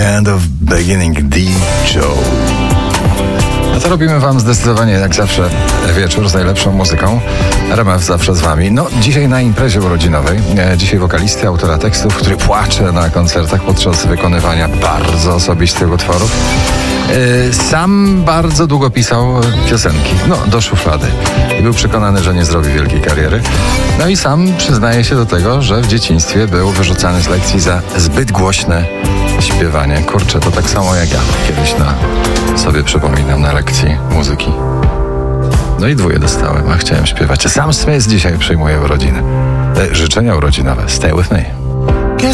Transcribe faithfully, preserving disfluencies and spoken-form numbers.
End of Beginning D. Joe. A to robimy wam zdecydowanie jak zawsze wieczór z najlepszą muzyką. R M F zawsze z wami. No, dzisiaj na imprezie urodzinowej. Dzisiaj wokalisty, autora tekstów, który płacze na koncertach podczas wykonywania bardzo osobistych utworów. Sam bardzo długo pisał piosenki, no do szuflady. I był przekonany, że nie zrobi wielkiej kariery. No i sam przyznaje się do tego, że w dzieciństwie był wyrzucany z lekcji za zbyt głośne śpiewanie. Kurczę, to tak samo jak ja kiedyś na sobie przypominam na lekcji muzyki. No i dwóje dostałem, a chciałem śpiewać. Sam Smith dzisiaj przyjmuje urodziny. Życzenia urodzinowe. Stay with me.